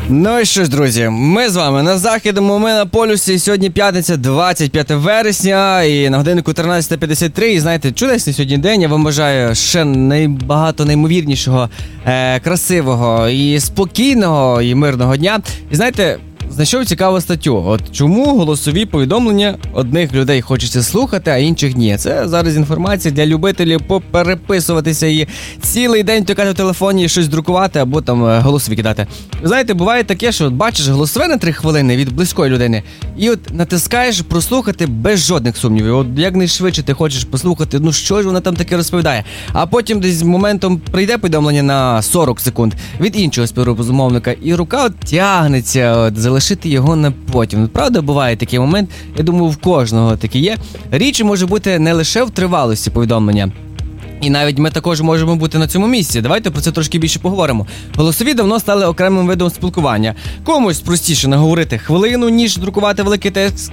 Ну і що ж, друзі, ми з вами на Західному, ми на полюсі. Сьогодні п'ятниця, 25 вересня, і на годиннику 13:53. І знаєте, чудесний сьогодні день. Я вам бажаю ще багато неймовірнішого, красивого і спокійного і мирного дня. І знаєте, знайшов цікаву статтю. От чому голосові повідомлення одних людей хочеться слухати, а інших ні. Це зараз інформація для любителів попереписуватися і цілий день тикати в телефоні і щось друкувати або там голосові кидати. Знаєте, буває таке, що бачиш голосове на 3 хвилини від близької людини і от натискаєш прослухати без жодних сумнівів. От якнайшвидше ти хочеш послухати, ну що ж вона там таке розповідає. А потім десь моментом прийде повідомлення на 40 секунд від іншого співрозмовника і рука от тягнеться, залишити його на потім. Правда, буває такий момент, я думаю, в кожного таки є. Річ може бути не лише в тривалості повідомлення. І навіть ми також можемо бути на цьому місці. Давайте про це трошки більше поговоримо. Голосові давно стали окремим видом спілкування. Комусь простіше наговорити хвилину, ніж друкувати великий текст,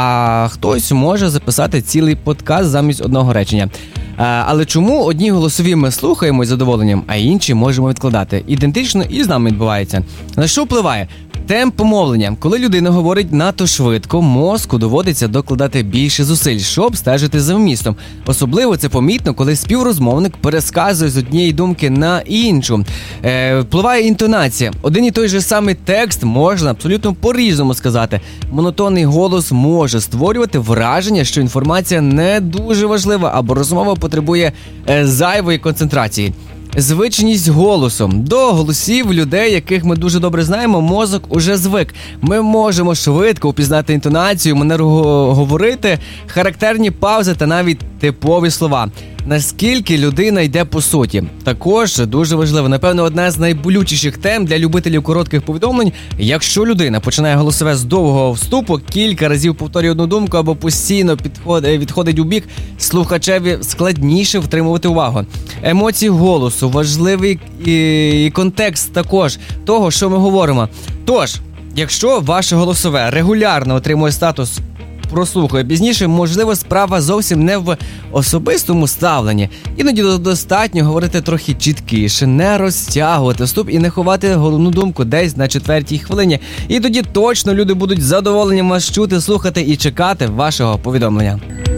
а хтось може записати цілий подкаст замість одного речення. Але чому одні голосові ми слухаємо із задоволенням, а інші можемо відкладати? Ідентично і з нами відбувається. На що впливає? Темп мовлення. Коли людина говорить надто швидко, мозку доводиться докладати більше зусиль, щоб стежити за вмістом. Особливо це помітно, коли співрозмовник пересказує з однієї думки на іншу. Впливає інтонація. Один і той же самий текст можна абсолютно по-різному сказати. Монотонний голос може створювати враження, що інформація не дуже важлива або розмова потребує зайвої концентрації. Звичність голосу. До голосів людей, яких ми дуже добре знаємо, мозок уже звик. Ми можемо швидко впізнати інтонацію, манеру говорити, характерні паузи та навіть типові слова. Наскільки людина йде по суті. Також дуже важливо, напевно, одна з найболючіших тем для любителів коротких повідомлень. Якщо людина починає голосове з довгого вступу, кілька разів повторює одну думку або постійно відходить у бік, слухачеві складніше втримувати увагу. Емоції голосу, важливий і контекст також того, що ми говоримо. Тож, якщо ваше голосове регулярно отримує статус прослухаю пізніше, можливо, справа зовсім не в особистому ставленні. Іноді достатньо говорити трохи чіткіше, не розтягувати вступ і не ховати головну думку десь на 4-й хвилині. І тоді точно люди будуть з задоволенням вас чути, слухати і чекати вашого повідомлення.